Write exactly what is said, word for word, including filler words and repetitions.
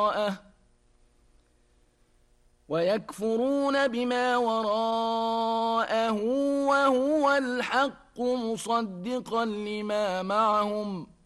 ويكفرون بما وراءه وهو الحق مصدقا لما معهم